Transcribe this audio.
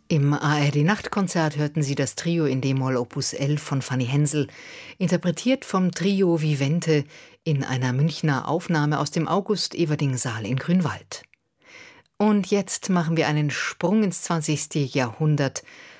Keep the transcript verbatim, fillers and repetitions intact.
Im A R D-Nachtkonzert hörten Sie das Trio in d-Moll Opus elf von Fanny Hensel, interpretiert vom Trio Vivente in einer Münchner Aufnahme aus dem August-Everding-Saal in Grünwald. Und jetzt machen wir einen Sprung ins zwanzigste Jahrhundert